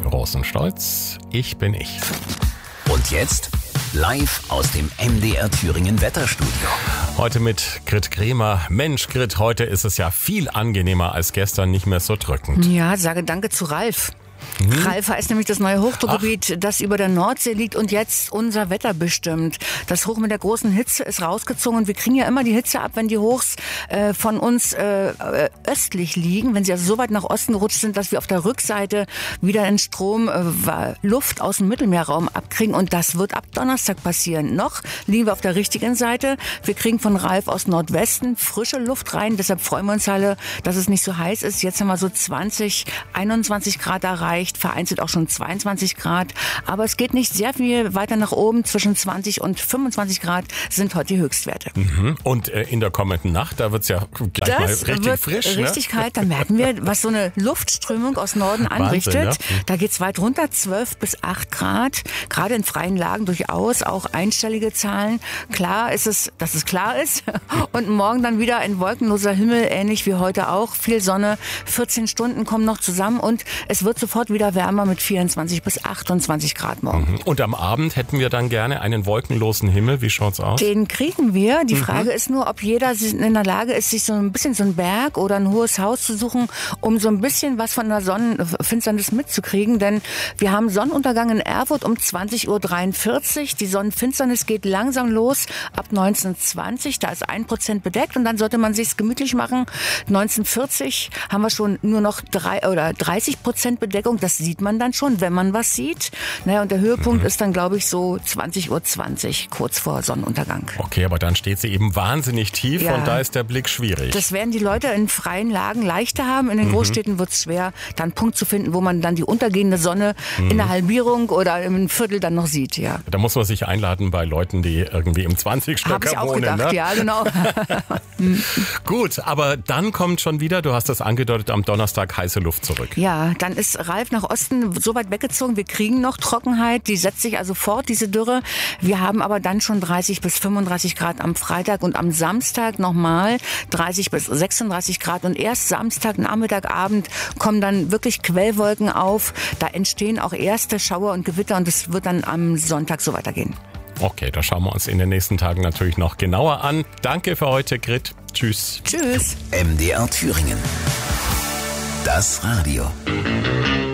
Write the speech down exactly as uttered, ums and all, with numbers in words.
Rosenstolz. Ich bin ich. Und jetzt live aus dem M D R Thüringen Wetterstudio. Heute mit Grit Kremer. Mensch, Grit, heute ist es ja viel angenehmer als gestern, nicht mehr so drückend. Ja, sage danke zu Ralf. Mhm. Ralf ist nämlich das neue Hochdruckgebiet, Ach. das über der Nordsee liegt und jetzt unser Wetter bestimmt. Das Hoch mit der großen Hitze ist rausgezogen und wir kriegen ja immer die Hitze ab, wenn die Hochs äh, von uns äh, östlich liegen, wenn sie also so weit nach Osten gerutscht sind, dass wir auf der Rückseite wieder einen Strom äh, Luft aus dem Mittelmeerraum abkriegen und das wird ab Donnerstag passieren. Noch liegen wir auf der richtigen Seite. Wir kriegen von Ralf aus Nordwesten frische Luft rein, deshalb freuen wir uns alle, dass es nicht so heiß ist. Jetzt haben wir so zwanzig, einundzwanzig Grad erreicht. Vereinzelt auch schon zweiundzwanzig Grad. Aber es geht nicht sehr viel weiter nach oben. Zwischen zwanzig und fünfundzwanzig Grad sind heute die Höchstwerte. Mhm. Und äh, in der kommenden Nacht, da wird es ja gleich das mal richtig wird frisch. Richtig ne? kalt. Da merken wir, was so eine Luftströmung aus Norden anrichtet. Wahnsinn, ja? Da geht es weit runter, zwölf bis acht Grad. Gerade in freien Lagen durchaus auch einstellige Zahlen. Klar ist es, dass es klar ist. Und morgen dann wieder ein wolkenloser Himmel, ähnlich wie heute auch. Viel Sonne, vierzehn Stunden kommen noch zusammen und es wird sofort wieder wärmer mit vierundzwanzig bis achtundzwanzig Grad morgen. Und am Abend hätten wir dann gerne einen wolkenlosen Himmel. Wie schaut's aus? Den kriegen wir. Die mhm. Frage ist nur, ob jeder in der Lage ist, sich so ein bisschen so einen Berg oder ein hohes Haus zu suchen, um so ein bisschen was von der Sonnenfinsternis mitzukriegen. Denn wir haben Sonnenuntergang in Erfurt um zwanzig Uhr dreiundvierzig. Die Sonnenfinsternis geht langsam los ab neunzehn Uhr zwanzig. Da ist ein Prozent bedeckt und dann sollte man sich's gemütlich machen. neunzehn Uhr vierzig haben wir schon nur noch drei oder dreißig Prozent Bedeckung. Das sieht man dann schon, wenn man was sieht. Naja, und der Höhepunkt mhm. ist dann, glaube ich, so zwanzig Uhr zwanzig, kurz vor Sonnenuntergang. Okay, aber dann steht sie eben wahnsinnig tief ja. und da ist der Blick schwierig. Das werden die Leute in freien Lagen leichter haben. In den mhm. Großstädten wird es schwer, da einen Punkt zu finden, wo man dann die untergehende Sonne mhm. in der Halbierung oder im Viertel dann noch sieht. Ja. Da muss man sich einladen bei Leuten, die irgendwie im zwanzig-Stöcker wohnen. Habe ich auch gedacht, ne? ja, genau. Gut, aber dann kommt schon wieder, du hast das angedeutet, am Donnerstag heiße Luft zurück. Ja, dann ist Ralf nach Osten so weit weggezogen. Wir kriegen noch Trockenheit, die setzt sich also fort, diese Dürre. Wir haben aber dann schon dreißig bis fünfunddreißig Grad am Freitag und am Samstag nochmal dreißig bis sechsunddreißig Grad. Und erst Samstag, Nachmittag, Abend kommen dann wirklich Quellwolken auf. Da entstehen auch erste Schauer und Gewitter und es wird dann am Sonntag so weitergehen. Okay, das schauen wir uns in den nächsten Tagen natürlich noch genauer an. Danke für heute, Grit. Tschüss. Tschüss. M D R Thüringen. Das Radio.